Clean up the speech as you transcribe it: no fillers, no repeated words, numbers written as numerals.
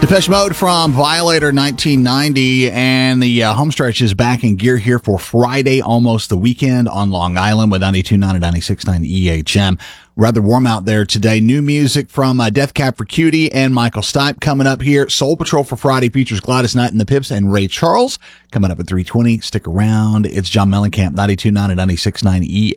Depeche Mode from Violator 1990, and the home stretch is back in gear here for Friday, almost the weekend on Long Island with 92.9 and 96.9 EHM. Rather warm out there today. New music from Death Cab for Cutie and Michael Stipe coming up here. Soul Patrol for Friday features Gladys Knight and the Pips and Ray Charles coming up at 3:20. Stick around. It's John Mellencamp, 92.9 and 96.9